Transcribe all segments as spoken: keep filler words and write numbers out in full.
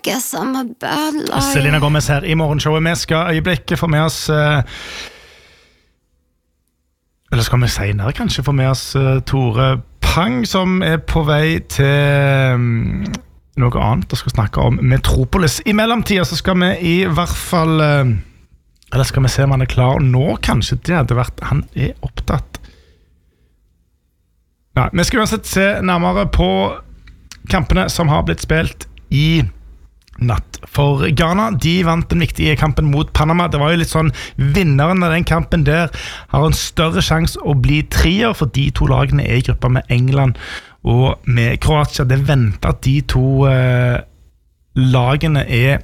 guess I'm a bad liar. Selena Gomez her I morgenshowet. Vi skal øyeblikket få med oss uh, Eller skal vi senere kanskje få med oss uh, Tore Pang, som er på vei til um, noe annet og skal snakke om Metropolis. I mellomtiden så skal vi I hvert fall uh, eller skal vi se om han er klar nå. Kanskje det hadde vært han er opptatt. Nei, vi skal uansett se nærmere på kampene som har blitt spilt I natt. For Ghana, de vant den viktige kampen mot Panama. Det var jo litt sånn, vinneren av den kampen der har en større sjans å bli trier, for de to lagene er I gruppa med England og med Kroatia. Det venter at de to eh, lagene er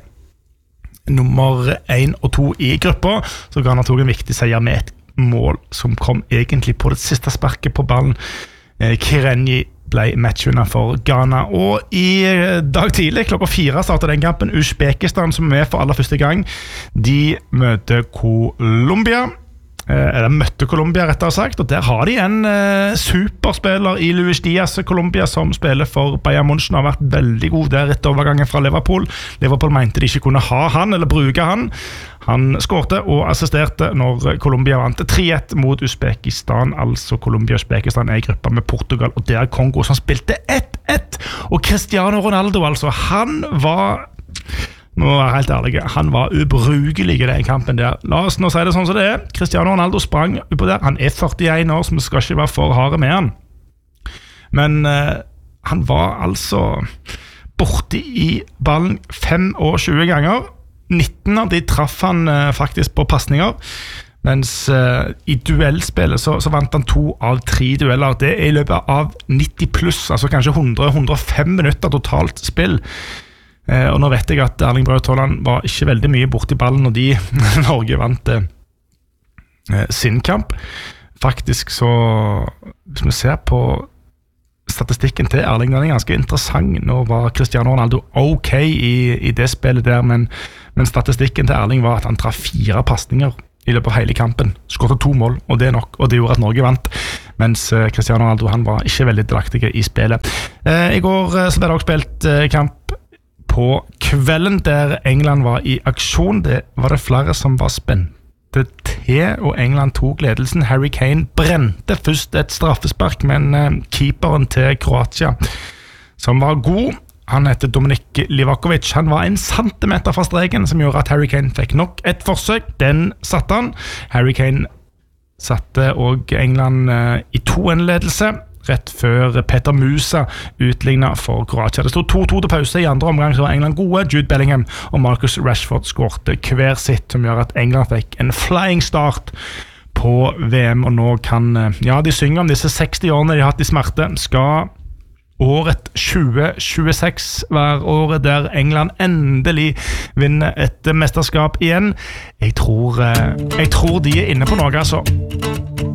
nummer én og to I gruppa, så Ghana tok en viktig seier med et mål som kom egentlig på det siste sparket på ballen. Eh, Kirenyi ble matchvinner for Ghana, og I dag tidlig klokka fire startet den kampen. Uzbekistan, som er for aller første gang, de møter Colombia, eller møtte Colombia rettere sagt, og der har de en eh, superspiller I Luis Diaz, Colombia, som spiller for Bayern München, har vært veldig god der etter overgangen fra Liverpool. Liverpool mente de ikke kunne ha han, eller bruke han. Han skårte og assisterte når Colombia vant tre ett mot Uzbekistan, altså Colombia og Uzbekistan er I gruppa med Portugal, og det er Kongo som spilte ett ett, og Cristiano Ronaldo, altså, han var... Nå er jeg helt ærlig, han var ubrukelig I den kampen der. La oss nå si det sånn som det er. Cristiano Ronaldo sprang på der. Han er førtién år, så vi skal ikke være for harde med han. Men uh, han var altså borte I ballen tjuefem ganger. nitten av de traff han uh, faktisk på passninger. Mens uh, I duellspillet så, så vant han to av tre dueller. Det er I løpet av nitti pluss, altså kanskje hundre til hundre og fem minutter totalt spill. Eh, og nå vet jeg at Erling Braut Haaland var ikke veldig mye borte I ballen når de Norge vant eh, sin kamp. Faktisk så, hvis vi ser på statistikken til Erling, den er ganske interessant. Nå var Cristiano Ronaldo ok I, I det spillet der, men, men statistikken til Erling var at han traff fire passninger I løpet av hele kampen, skåret to mål, og det er nok, og det gjorde at Norge vant, mens eh, Cristiano Ronaldo han var ikke veldig delaktig I spillet. Eh, I går eh, så ble det også spilt eh, kamp på kvelden der England var I aksjon. Det var det flere som var spente til, og England tok ledelsen. Harry Kane brente først et straffespark, men eh, keeperen til Kroatia, som var god, han heter Dominik Livakovic, han var en centimeter fra streken, som gjorde at Harry Kane fikk nok et forsøk. Den satte han. Harry Kane satte og England eh, I to en-ledelse, rett før Peter Musa utlignet for Kroatia. Det stod to to til pause. I andre omgang så var England gode. Jude Bellingham og Marcus Rashford skårte hver sitt, som gjør at England fikk en flying start på VM, og nå kan, ja, de synger om disse seksti årene de har hatt I smerte. Skal året tjue tjueseks være året der England endelig vinner et mesterskap igjen? Jeg tror, jeg tror de er inne på noe, altså.